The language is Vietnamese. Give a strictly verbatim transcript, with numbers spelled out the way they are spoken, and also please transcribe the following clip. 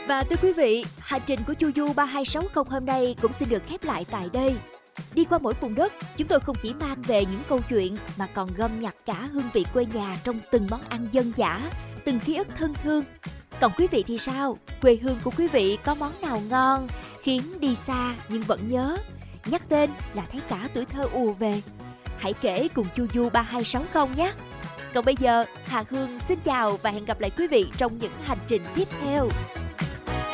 Và thưa quý vị, hành trình của Chu Du ba hai sáu không hôm nay cũng xin được khép lại tại đây. Đi qua mỗi vùng đất, chúng tôi không chỉ mang về những câu chuyện mà còn gom nhặt cả hương vị quê nhà trong từng món ăn dân dã, từng ký ức thân thương. Còn quý vị thì sao? Quê hương của quý vị có món nào ngon, khiến đi xa nhưng vẫn nhớ? Nhắc tên là thấy cả tuổi thơ ùa về. Hãy kể cùng Chu Du ba hai sáu không nhé! Còn bây giờ, Hà Hương xin chào và hẹn gặp lại quý vị trong những hành trình tiếp theo.